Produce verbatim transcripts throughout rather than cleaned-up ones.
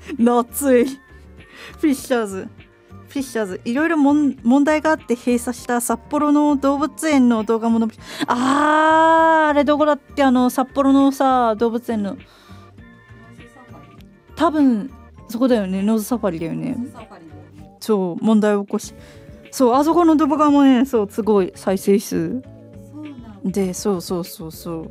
夏いフィッシャーズフィッシャーズいろいろ問題があって閉鎖した札幌の動物園の動画も伸び、あーあれどこだって、あの札幌のさ動物園の多分そこだよね、ノーズサファリだよね。そう問題を起こし、そうあそこの動画もね、そうすごい再生数で、そうそうそうそう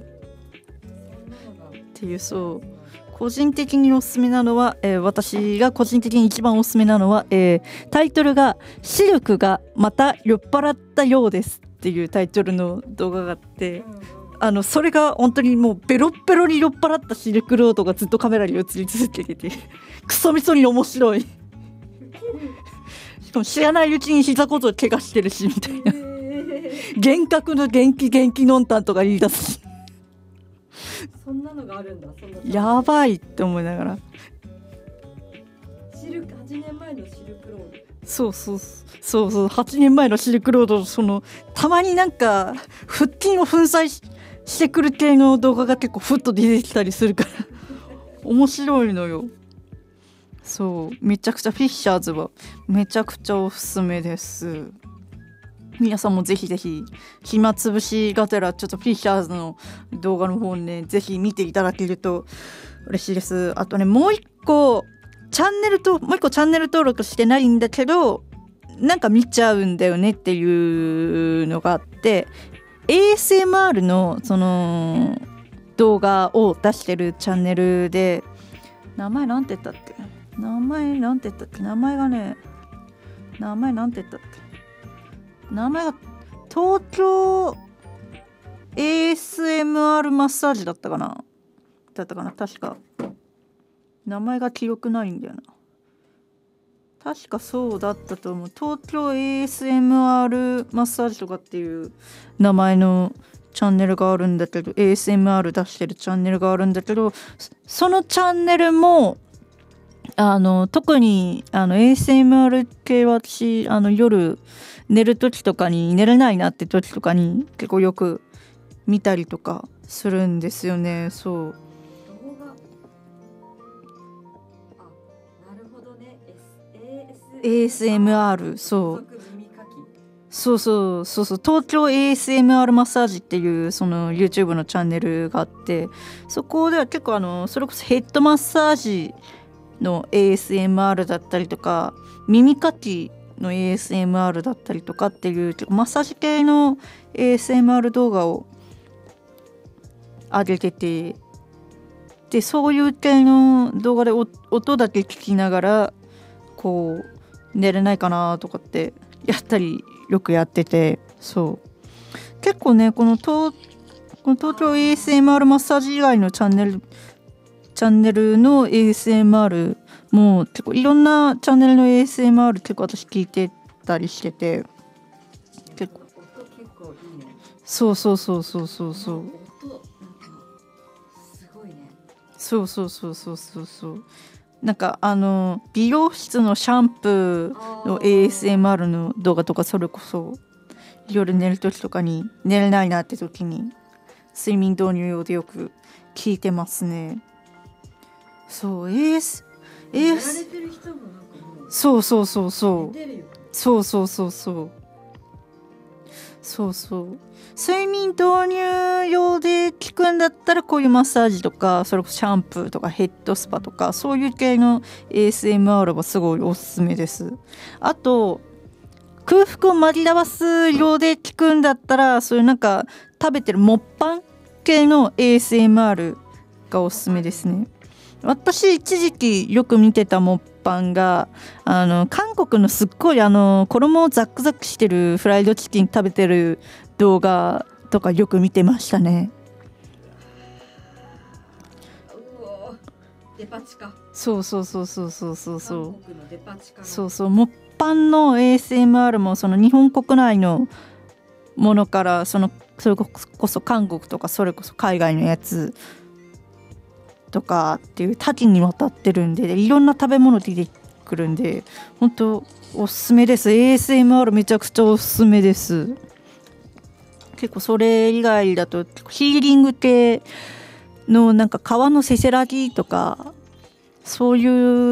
っていう、そう個人的におすすめなのは、えー、私が個人的に一番おすすめなのは、えー、タイトルが視力がまた酔っ払ったようですっていうタイトルの動画があって、あのそれが本当にもうベロッベロに酔っ払ったシルクロードがずっとカメラに映り続けててクソみそに面白いしかも知らないうちに膝小僧怪我してるしみたいな幻覚の元気元気のんたんとか言い出すし、 そんなのがあるんだ。そんなやばいって思いながら、 シルクはちねんまえのシルクロード、 そうそうそうそうはちねんまえのシルクロード、そのたまになんか腹筋を粉砕 し, してくる系の動画が結構ふっと出てきたりするから面白いのよ。そうめちゃくちゃフィッシャーズはめちゃくちゃおすすめです。皆さんもぜひぜひ暇つぶしがてらちょっとフィッシャーズの動画の方ねぜひ見ていただけると嬉しいです。あとねもう一個チャンネルともう一個チャンネル登録してないんだけどなんか見ちゃうんだよねっていうのがあって、 エーエスエムアール のその動画を出してるチャンネルで、名前なんて言ったっけ名前なんて言ったっけ名前がね名前なんて言ったっけ名前が東京 エーエスエムアール マッサージだったかなだったかな確か名前が記憶ないんだよな。確かそうだったと思う。東京 エーエスエムアール マッサージとかっていう名前のチャンネルがあるんだけど、 エーエスエムアール 出してるチャンネルがあるんだけど、そのチャンネルもあの特にあの エーエスエムアール 系は私あの夜寝る時とかに寝れないなって時とかに結構よく見たりとかするんですよね。そうエーエスエムアール そうそうそうそうそう東京 エーエスエムアール マッサージっていうその YouTube のチャンネルがあって、そこでは結構あのそれこそヘッドマッサージの エーエスエムアール だったりとか耳かきの エーエスエムアール だったりとかっていうマッサージ系の エーエスエムアール 動画を上げてて、でそういう系の動画で音だけ聞きながらこう寝れないかなとかってやったりよくやってて、そう結構ねこの東、この東京 エーエスエムアール マッサージ以外のチャンネルチャンネルの エーエスエムアール も結構いろんなチャンネルの エーエスエムアール 結構私聞いてたりしてて、結構そうそうそうそうそうそうそうそうそうそうそうそうなんかあの美容室のシャンプーの エーエスエムアール の動画とか、それこそ夜寝る時とかに寝れないなって時に睡眠導入用でよく聞いてますね。そう エーエス エーエス そうそうそうそうそうそうそうそうそうそう睡眠導入用で効くんだったらこういうマッサージとかそれこそシャンプーとかヘッドスパとかそういう系の エーエスエムアール はすごいおすすめです。あと空腹を紛らわす量で効くんだったらそういうなんか食べてるモッパン系の エーエスエムアール がおすすめですね。私一時期よく見てたモッパンがあの韓国のすっごいあの衣をザックザクしてるフライドチキン食べてる動画とかよく見てましたね。 デパ地下そうそうそうそうそうそうそう韓国のデパ地下のそうそうモッパンの エーエスエムアール もその日本国内のものからそのそれこそ韓国とかそれこそ海外のやつとかっていう多岐にわたってるんでいろんな食べ物出てくるんで本当おすすめです。 エーエスエムアール めちゃくちゃおすすめです。結構それ以外だとヒーリング系のなんか川のせせらぎとかそういう